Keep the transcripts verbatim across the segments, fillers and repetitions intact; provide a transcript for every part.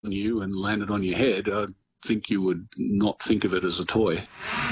you and landed on your head, I think you would not think of it as a toy.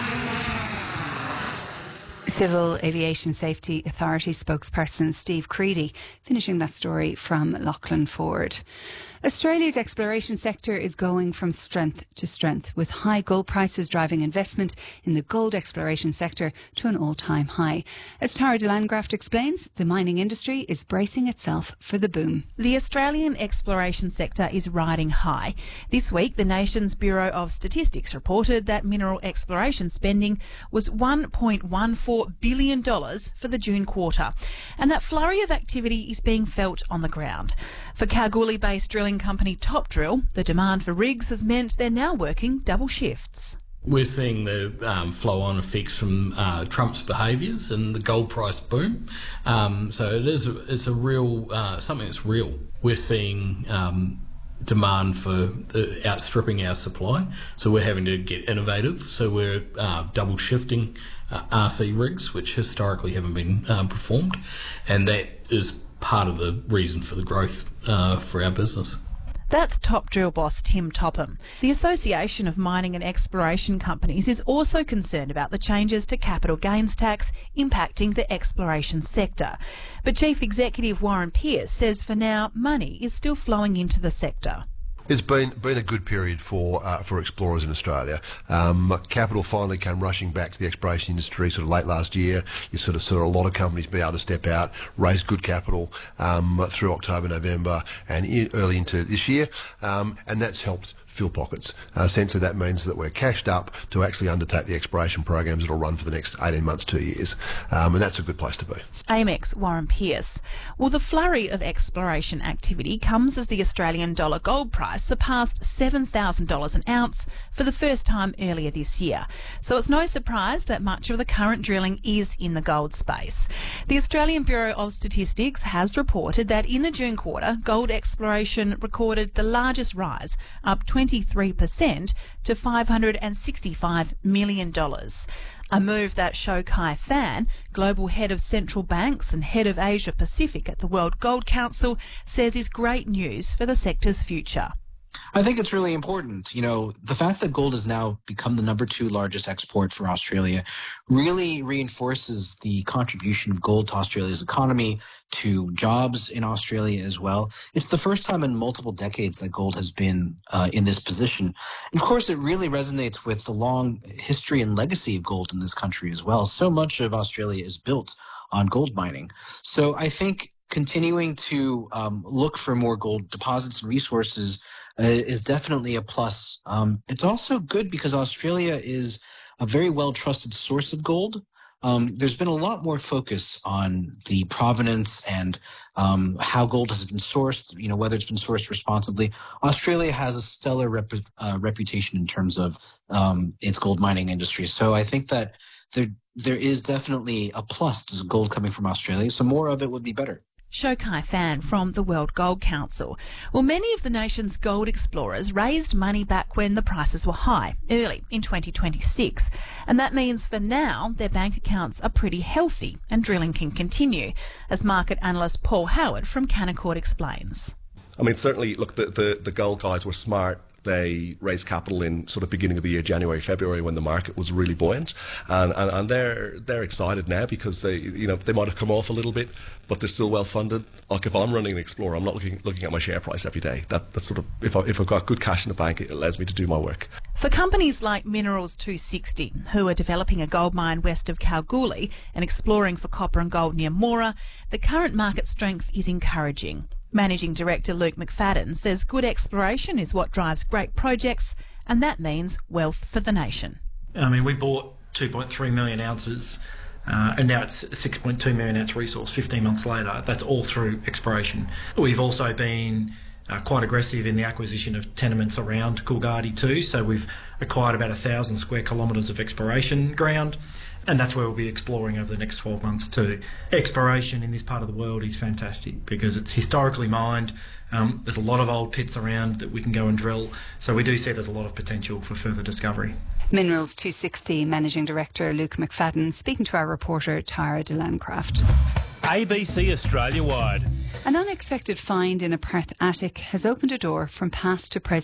Civil Aviation Safety Authority spokesperson Steve Creedy finishing that story from Lachlan Ford. Australia's exploration sector is going from strength to strength, with high gold prices driving investment in the gold exploration sector to an all-time high. As Tara de Landgraft explains, the mining industry is bracing itself for the boom. The Australian exploration sector is riding high. This week, the nation's Bureau of Statistics reported that mineral exploration spending was one point one four billion dollars for the June quarter, and that flurry of activity is being felt on the ground. For Kalgoorlie-based drilling company Top Drill, the demand for rigs has meant they're now working double shifts. We're seeing the um, flow-on effects from uh, Trump's behaviours and the gold price boom. Um, so it is it's a real uh, something that's real. We're seeing um, demand for the outstripping our supply, so we're having to get innovative. So we're uh, double shifting uh, R C rigs, which historically haven't been uh, performed, and that is part of the reason for the growth uh, for our business. That's Top Drill boss Tim Topham. The Association of Mining and Exploration Companies is also concerned about the changes to capital gains tax impacting the exploration sector. But Chief Executive Warren Pearce says for now money is still flowing into the sector. It's been been a good period for uh, for explorers in Australia. Um, capital finally came rushing back to the exploration industry sort of late last year. You sort of saw a lot of companies be able to step out, raise good capital um, through October, November, and in, early into this year, um, and that's helped fill pockets. Uh, essentially, that means that we're cashed up to actually undertake the exploration programs that will run for the next eighteen months, two years, um, and that's a good place to be. A M X Warren Pearce. Well, the flurry of exploration activity comes as the Australian dollar gold price surpassed seven thousand dollars an ounce for the first time earlier this year. So it's no surprise that much of the current drilling is in the gold space. The Australian Bureau of Statistics has reported that in the June quarter, gold exploration recorded the largest rise, up twenty-three percent to five hundred sixty-five million dollars. A move that Shou Kai Fan, Global Head of Central Banks and Head of Asia Pacific at the World Gold Council, says is great news for the sector's future. I think it's really important. You know, the fact that gold has now become the number two largest export for Australia really reinforces the contribution of gold to Australia's economy, to jobs in Australia as well. It's the first time in multiple decades that gold has been uh, in this position. And of course, it really resonates with the long history and legacy of gold in this country as well. So much of Australia is built on gold mining. So I think continuing to um, look for more gold deposits and resources uh, is definitely a plus. Um, it's also good because Australia is a very well-trusted source of gold. Um, there's been a lot more focus on the provenance and um, how gold has been sourced, you know, whether it's been sourced responsibly. Australia has a stellar rep uh, reputation in terms of um, its gold mining industry. So I think that there, there is definitely a plus to gold coming from Australia. So more of it would be better. Shou Kai Fan from the World Gold Council. Well, many of the nation's gold explorers raised money back when the prices were high, early in twenty twenty-six. And that means for now, their bank accounts are pretty healthy and drilling can continue, as market analyst Paul Howard from Canaccord explains. I mean, certainly, look, the, the, the gold guys were smart. They raised capital in sort of beginning of the year, January, February, when the market was really buoyant, and, and, and they're they're excited now because they you know they might have come off a little bit, but they're still well funded. Like if I'm running an Explorer, I'm not looking looking at my share price every day. That that's sort of if I, if I've got good cash in the bank, it allows me to do my work. For companies like Minerals two sixty, who are developing a gold mine west of Kalgoorlie and exploring for copper and gold near Mora, the current market strength is encouraging. Managing Director Luke McFadden says good exploration is what drives great projects, and that means wealth for the nation. I mean, we bought two point three million ounces, uh, and now it's six point two million ounce resource fifteen months later. That's all through exploration. We've also been uh, quite aggressive in the acquisition of tenements around Coolgardie too, so we've acquired about a thousand square kilometres of exploration ground. And that's where we'll be exploring over the next twelve months too. Exploration in this part of the world is fantastic because it's historically mined. Um, there's a lot of old pits around that we can go and drill. So we do see there's a lot of potential for further discovery. Minerals two sixty Managing Director Luke McFadden speaking to our reporter Tara de Landgraft. A B C Australia-wide. An unexpected find in a Perth attic has opened a door from past to present